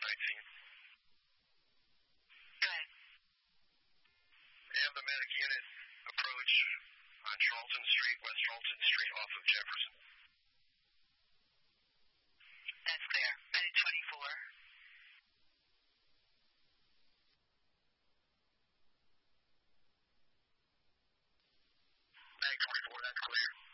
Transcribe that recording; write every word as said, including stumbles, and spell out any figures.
nineteen. Go ahead. And the medic unit approach on Charlton Street, West Charlton Street off of Jefferson. That's clear. Medic twenty-four. Medic twenty-four, that's clear.